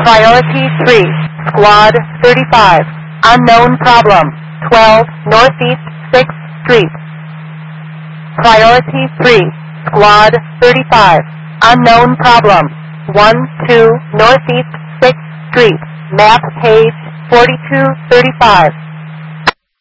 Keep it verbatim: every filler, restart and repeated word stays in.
Priority three, Squad thirty-five, unknown problem, twelve Northeast sixth Street. Priority three, Squad thirty-five, unknown problem, one two Northeast sixth Street, map page forty-two thirty-five.